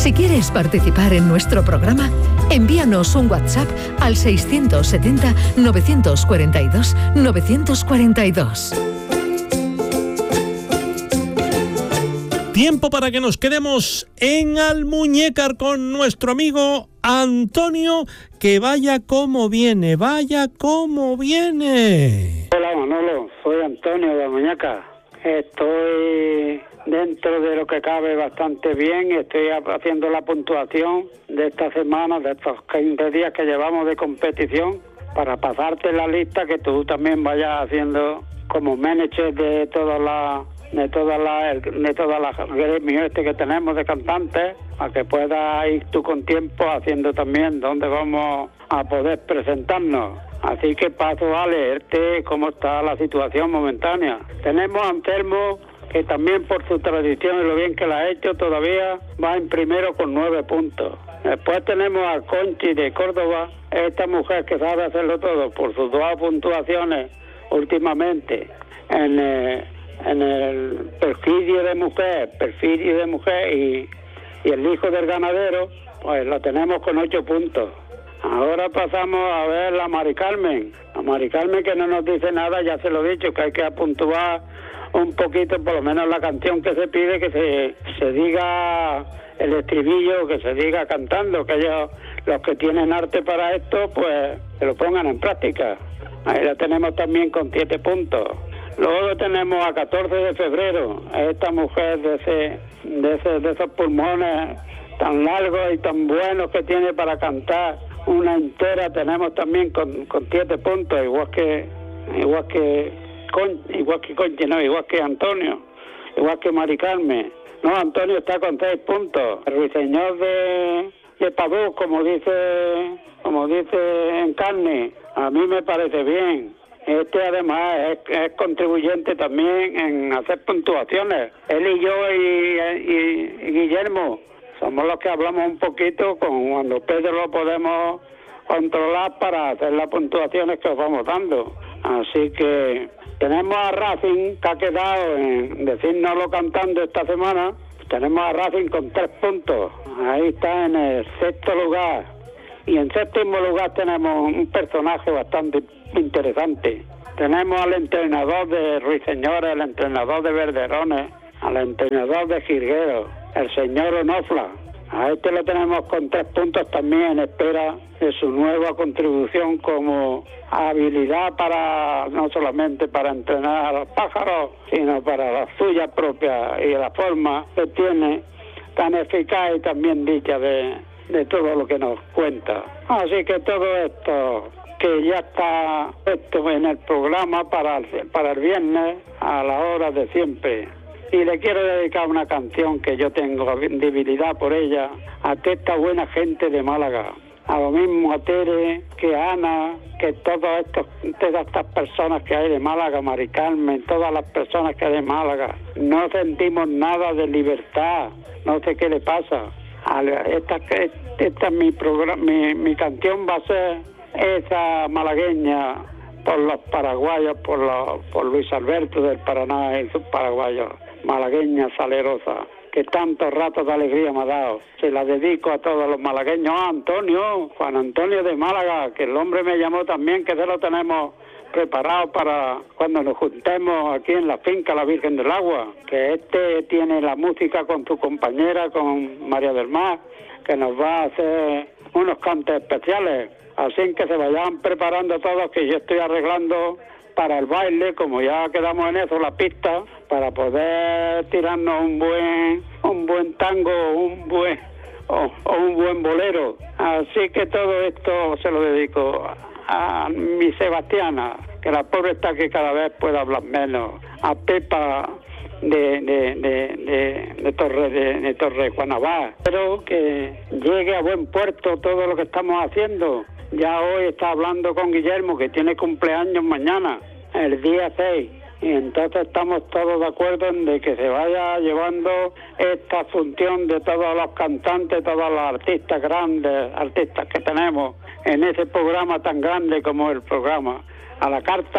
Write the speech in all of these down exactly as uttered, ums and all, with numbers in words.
Si quieres participar en nuestro programa, envíanos un WhatsApp al seiscientos setenta, novecientos cuarenta y dos, novecientos cuarenta y dos. Tiempo para que nos quedemos en Almuñécar con nuestro amigo Antonio, que vaya como viene, vaya como viene. Hola Manolo, soy Antonio de Almuñécar. Estoy dentro de lo que cabe bastante bien, estoy haciendo la puntuación de esta semana, de estos quince días que llevamos de competición, para pasarte la lista que tú también vayas haciendo como manager de todas las de todas las de todas las gremios este que tenemos de cantantes, para que puedas ir tú con tiempo haciendo también dónde vamos a poder presentarnos. Así que paso a leerte cómo está la situación momentánea. Tenemos a Anselmo, que también por su tradición y lo bien que la ha hecho todavía va en primero con nueve puntos. Después tenemos a Conchi de Córdoba, esta mujer que sabe hacerlo todo por sus dos puntuaciones últimamente en eh, en el perfidio de mujer, perfidio de mujer y, y el hijo del ganadero, pues lo tenemos con ocho puntos. Ahora pasamos a ver la Mari Carmen. La Mari Carmen, que no nos dice nada, ya se lo he dicho, que hay que puntuar un poquito, por lo menos la canción que se pide, que se, se diga el estribillo, que se diga cantando, que ellos, los que tienen arte para esto, pues que lo pongan en práctica. Ahí la tenemos también con siete puntos. Luego tenemos a catorce de febrero, a esta mujer de ese, de ese, de esos pulmones tan largos y tan buenos que tiene para cantar una entera, tenemos también con, con siete puntos, igual que igual que Con, igual que Conchi, no, igual que Antonio, igual que Mari Carmen. No, Antonio está con seis puntos. El ruiseñor de, de Padú, como dice, como dice en carne, a mí me parece bien. Este además es, es contribuyente también en hacer puntuaciones. Él y yo y, y, y Guillermo somos los que hablamos un poquito con cuando Pedro lo podemos controlar para hacer las puntuaciones que os vamos dando. Así que tenemos a Racing, que ha quedado en decírnoslo cantando esta semana. Tenemos a Racing con tres puntos. Ahí está en el sexto lugar. Y en séptimo lugar tenemos un personaje bastante interesante. Tenemos al entrenador de Ruiseñores, al entrenador de Verderones, al entrenador de Jirgueros, el señor Onofla. A este lo tenemos con tres puntos también en espera de su nueva contribución como habilidad para, no solamente para entrenar a los pájaros, sino para la suya propia y la forma que tiene tan eficaz y también dicha de, de todo lo que nos cuenta. Así que todo esto que ya está puesto en el programa para el, para el viernes a la hora de siempre. Y le quiero dedicar una canción que yo tengo debilidad por ella, a toda esta buena gente de Málaga, a lo mismo a Tere, que a Ana, que todos estos, todas estas personas que hay de Málaga, Mari Carmen, todas las personas que hay de Málaga. No sentimos nada de libertad, no sé qué le pasa. Esta, esta mi, programa, mi, mi canción va a ser esa malagueña por los paraguayos, por, los, por Luis Alberto del Paraná y sus paraguayos. Malagueña salerosa, que tantos ratos de alegría me ha dado. Se la dedico a todos los malagueños. Ah, Antonio, Juan Antonio de Málaga, que el hombre me llamó también, que se lo tenemos preparado para cuando nos juntemos aquí en la finca La Virgen del Agua, que este tiene la música con su compañera, con María del Mar, que nos va a hacer unos cantos especiales. Así que se vayan preparando todos, que yo estoy arreglando para el baile, como ya quedamos en eso, la pista, para poder tirarnos un buen un buen tango, un buen o, o un buen bolero. Así que todo esto se lo dedico a, a mi Sebastiana, que la pobre está que cada vez puede hablar menos, a Pepa de de de de, de Torre de, de Torre Guanabá. Espero que llegue a buen puerto todo lo que estamos haciendo. Ya hoy está hablando con Guillermo, que tiene cumpleaños mañana, el día seis, y entonces estamos todos de acuerdo en de que se vaya llevando esta función de todos los cantantes, todos los artistas grandes, artistas que tenemos en ese programa tan grande como el programa, a la carta,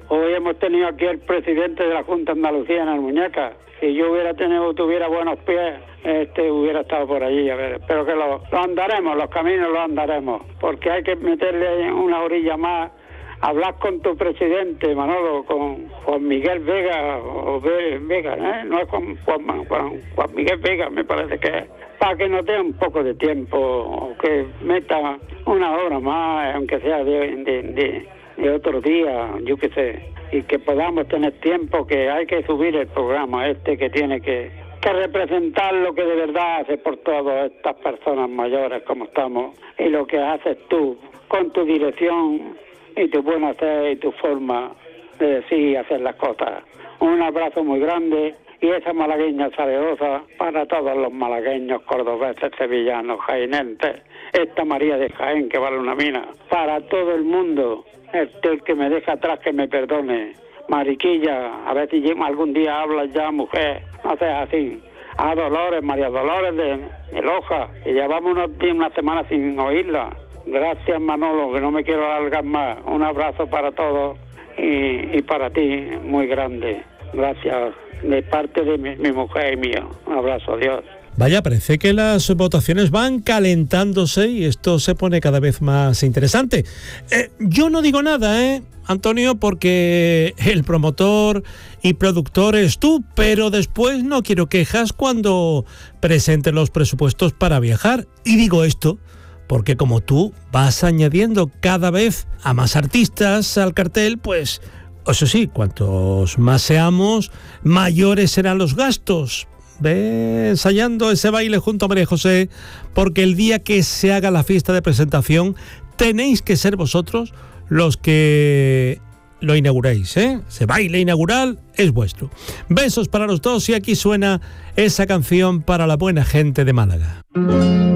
Hoy hemos tenido aquí el presidente de la Junta de Andalucía en Almuñécar. Si yo hubiera tenido, tuviera buenos pies, este hubiera estado por allí, a ver. Pero que lo, lo andaremos, los caminos los andaremos, porque hay que meterle una orilla más. Hablar con tu presidente, Manolo, con Juan Miguel Vega, o Vega, ¿eh? No es Juan, Juan, Juan, Juan Miguel Vega, me parece que es, para que nos dé un poco de tiempo, o que meta una hora más, aunque sea de, de, de, de otro día, yo qué sé, y que podamos tener tiempo, que hay que subir el programa este que tiene que, que representar lo que de verdad hace por todas estas personas mayores como estamos, y lo que haces tú con tu dirección y tu buen hacer y tu forma de decir y hacer las cosas. Un abrazo muy grande y esa malagueña salerosa para todos los malagueños, cordobeses, sevillanos, jaenenses, esta María de Jaén que vale una mina, para todo el mundo, el, el que me deja atrás que me perdone. Mariquilla, a ver si algún día hablas ya, mujer, no seas así. A Dolores, María Dolores de, de Loja, y llevamos unos días, una semana sin oírla. Gracias, Manolo, que no me quiero alargar más. Un abrazo para todos y, y para ti, muy grande. Gracias, de parte de mi, mi mujer y mía. Un abrazo, adiós. Vaya, parece que las votaciones van calentándose y esto se pone cada vez más interesante. Eh, yo no digo nada, ¿eh, Antonio? Porque el promotor y productor es tú, pero después no quiero quejas cuando presenten los presupuestos para viajar. Y digo esto porque como tú vas añadiendo cada vez a más artistas al cartel, pues eso sí, cuantos más seamos, mayores serán los gastos. Ve ensayando ese baile junto a María José, porque el día que se haga la fiesta de presentación tenéis que ser vosotros los que lo inauguréis, ¿eh? Ese baile inaugural es vuestro. Besos para los dos y aquí suena esa canción para la buena gente de Málaga.